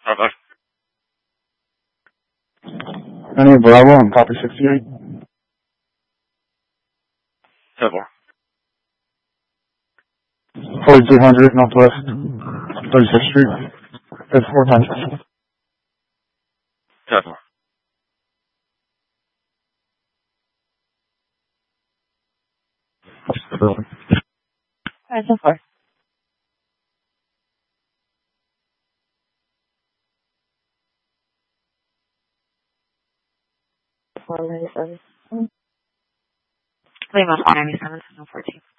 Okay. Any Bravo on copy 68? 10-4. 4300 Northwest 36th Street. It's 4 times. 10-4. The building. Alright, 10-4. Lima 497 714.